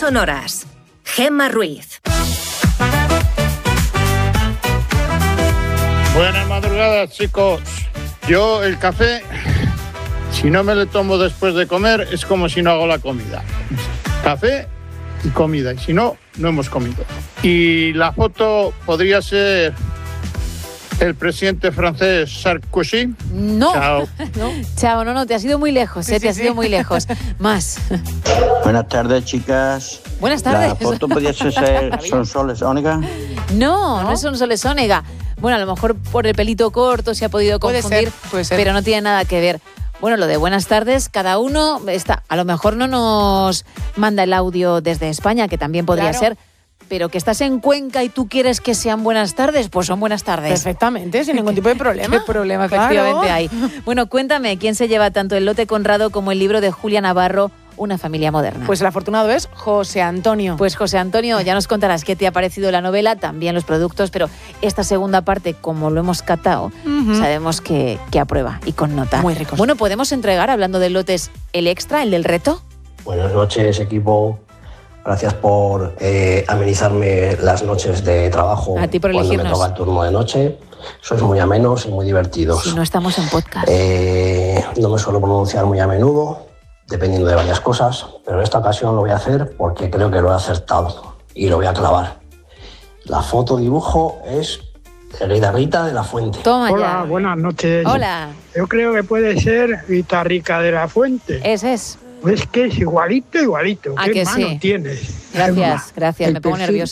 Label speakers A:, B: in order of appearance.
A: sonoras. Gemma Ruiz.
B: Buenas madrugadas, chicos. Yo el café, si no me lo tomo después de comer, es como si no hago la comida. Café y comida, y si no, no hemos comido. Y la foto podría ser el presidente francés Sarkozy.
C: No.
B: Chao.
C: Chao, no, te has ido muy lejos, te has ido muy lejos. Más.
D: Buenas tardes, chicas.
C: Buenas tardes.
D: ¿La foto podría ser Sonsoles Onega?
C: No es Sonsoles Onega. Bueno, a lo mejor por el pelito corto se ha podido confundir,
E: puede ser.
C: pero no tiene nada que ver. Bueno, lo de buenas tardes, cada uno está. A lo mejor no nos manda el audio desde España, que también podría ser, pero que estás en Cuenca y tú quieres que sean buenas tardes, pues son buenas tardes.
E: Perfectamente, sin ningún tipo de problema.
C: ¿Qué problema efectivamente hay? Bueno, cuéntame, ¿quién se lleva tanto el lote Conrado como el libro de Julia Navarro, Una familia moderna?
E: Pues el afortunado es José Antonio.
C: Pues José Antonio, ya nos contarás qué te ha parecido la novela, también los productos, pero esta segunda parte, como lo hemos catado, sabemos que aprueba y con nota.
E: Muy rico.
C: Bueno, ¿podemos entregar, hablando de lotes, el extra, el del reto?
F: Buenas noches, equipo. Gracias por amenizarme las noches de trabajo.
C: A ti por
F: cuando
C: elegirnos.
F: me toca el turno de noche. Sois muy amenos y muy divertidos.
C: Si no estamos en podcast.
F: No me suelo pronunciar muy a menudo, dependiendo de varias cosas, pero en esta ocasión lo voy a hacer porque creo que lo he acertado y lo voy a clavar. La foto dibujo es querida Rita de la Fuente.
C: Toma
G: Hola,
C: ya.
G: buenas noches.
C: Hola.
G: Yo creo que puede ser Rita Rica de la Fuente.
C: Ese es.
G: Es que es igualito.
C: ¿A
G: ¿Qué
C: que
G: mano
C: sí?
G: tienes?
C: Gracias,
G: El
C: me pongo
G: perfil.
C: nerviosa.